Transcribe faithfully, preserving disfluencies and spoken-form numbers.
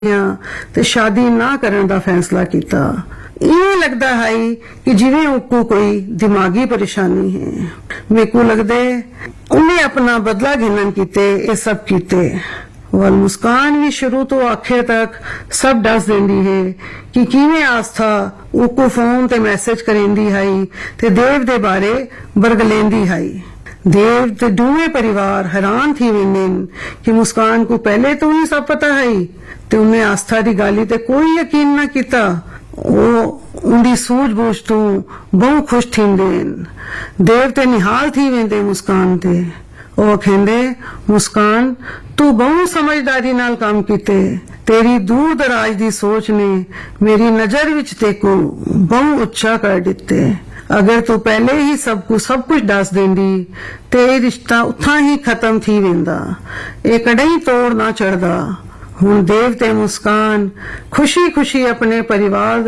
ਤੇ शादी ना करने का फैसला किया। इवें लगता है कि जिवें उसको कोई दिमागी परेशानी है। मेरे को लगता है उन्हें अपना बदला घेनन कीते ये सब कीते। वल मुस्कान भी शुरू तो आखिर तक सब दस देंदी है कि किवें आस्था उसको फोन ते मैसेज करेंदी है ते देव दे बारे बरगलेंदी है। देव ते दूवे परिवार हैरान थी वेंदे कि मुस्कान को पहले तो ही सब पता है ते उन्हें आस्था दी गाली ते कोई यकीन ना किता। वो उनकी सूझबूझ तो बहु खुश थींदे। देव ते निहाल थी वेंदे मुस्कान ते। वो कहंदे मुस्कान तू बहु समझदारी नाल काम कीते। तेरी दूर दराज दी सोच ने मेरी नजर विच तेको बहु उच्चा कर दिते। अगर तू पहले ही सब कुछ सब कुछ दस देंदी ते रिश्ता उथा ही खत्म थी वेंदा। ये कड़ई तोड़ ना चढ़दा। हुण देव ते मुस्कान खुशी खुशी अपने परिवार